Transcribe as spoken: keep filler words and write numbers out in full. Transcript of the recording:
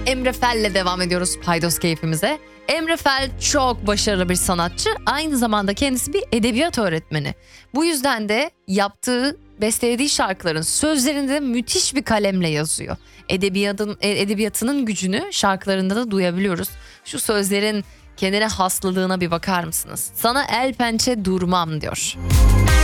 Emre Fel'le devam ediyoruz paydos keyfimize. Emre Fel çok başarılı bir sanatçı. Aynı zamanda kendisi bir edebiyat öğretmeni. Bu yüzden de yaptığı, bestelediği şarkıların sözlerinde müthiş bir kalemle yazıyor. Edebiyatın, e, edebiyatının gücünü şarkılarında da duyabiliyoruz. Şu sözlerin kendine haslılığına bir bakar mısınız? Sana el pençe durmam diyor.